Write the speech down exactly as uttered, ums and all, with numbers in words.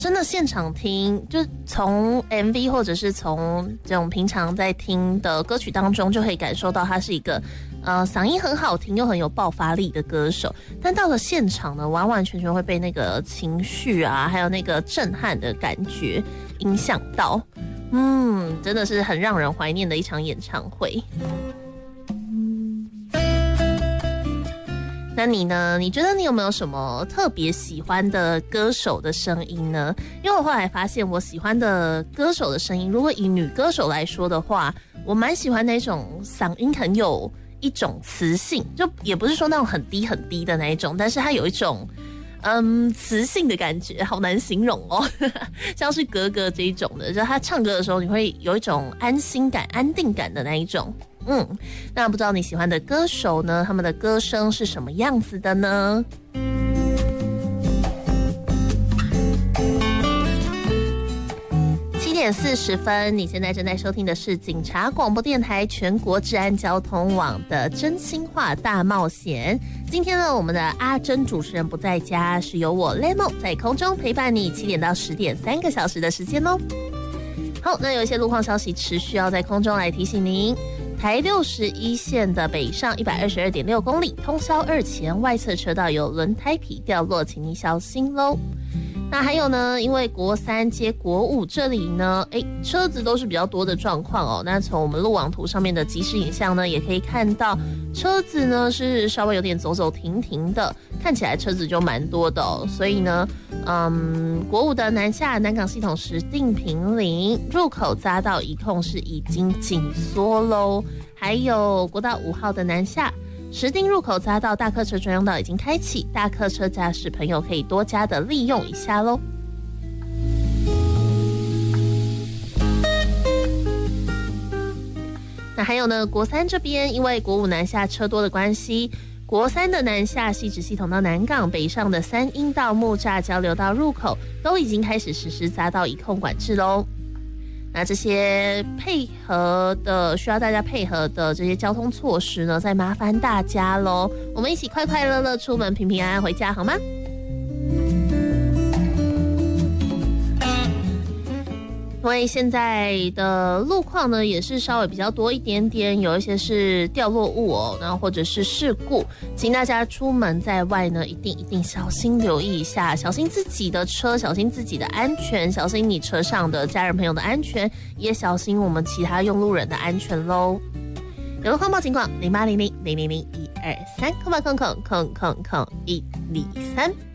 真的现场听，就从 M V 或者是从这种平常在听的歌曲当中，就可以感受到他是一个呃嗓音很好听又很有爆发力的歌手。但到了现场呢，完完全全会被那个情绪啊，还有那个震撼的感觉影响到。嗯，真的是很让人怀念的一场演唱会。那你呢？你觉得你有没有什么特别喜欢的歌手的声音呢？因为我后来发现，我喜欢的歌手的声音，如果以女歌手来说的话，我蛮喜欢那种嗓音很有一种磁性，就也不是说那种很低很低的那一种，但是它有一种嗯磁性的感觉，好难形容哦。像是格格这一种的，就他唱歌的时候，你会有一种安心感、安定感的那一种。嗯，那不知道你喜欢的歌手呢？他们的歌声是什么样子的呢？七点四十分，你现在正在收听的是警察广播电台全国治安交通网的真心话大冒险。今天呢，我们的阿珍主持人不在家，是由我 Lemon 在空中陪伴你七点到十点三个小时的时间哦。好，那有一些路况消息持续要在空中来提醒您。台六十一线的北上一百二十二点六公里，通霄二前外侧车道有轮胎皮掉落，请你小心喽。那还有呢，因为国三接国五这里呢，哎，车子都是比较多的状况哦。那从我们路网图上面的即时影像呢，也可以看到车子呢是稍微有点走走停停的，看起来车子就蛮多的哦。所以呢，嗯，国五的南下南港系统石碇坪林入口匝道一控是已经紧缩喽，还有国道五号的南下。石碇入口匝道大客车专用道已经开启，大客车驾驶朋友可以多加的利用一下咯。那还有呢，国三这边因为国五南下车多的关系，国三的南下汐止系统到南港北上的三阴道木栅交流道入口都已经开始实施匝道一控管制咯。那这些配合的需要大家配合的这些交通措施呢，再麻烦大家咯。我们一起快快乐乐出门，平平安安回家好吗？因为现在的路况呢也是稍微比较多一点点，有一些是掉落物哦，然后或者是事故，请大家出门在外呢一定一定小心留意一下，小心自己的车，小心自己的安全，小心你车上的家人朋友的安全，也小心我们其他用路人的安全咯。有路况报警广零八零零零零零一二三，空八空空空空空一二三。